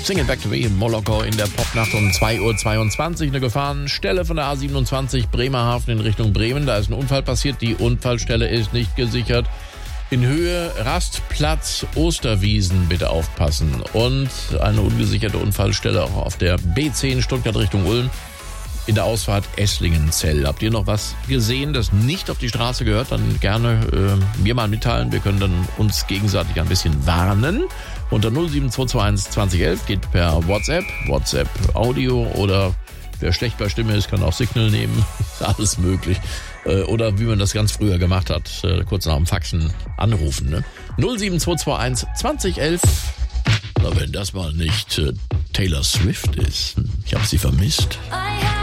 Sing It Back to Me in Moloko in der Popnacht um 2:22 Uhr. Eine Gefahrenstelle von der A27 Bremerhaven in Richtung Bremen. Da ist ein Unfall passiert. Die Unfallstelle ist nicht gesichert. In Höhe Rastplatz Osterwiesen bitte aufpassen. Und eine ungesicherte Unfallstelle auch auf der B10 Stuttgart Richtung Ulm in der Ausfahrt Esslingenzell. Habt ihr noch was gesehen, das nicht auf die Straße gehört? Dann gerne mir mal mitteilen. Wir können dann uns gegenseitig ein bisschen warnen. Unter 07221 2011 geht per WhatsApp Audio oder wer schlecht bei Stimme ist, kann auch Signal nehmen. Ist alles möglich. Oder wie man das ganz früher gemacht hat, kurz nach dem Faxen anrufen. Ne? 07221 2011. Na, wenn das mal nicht Taylor Swift ist. Ich habe sie vermisst.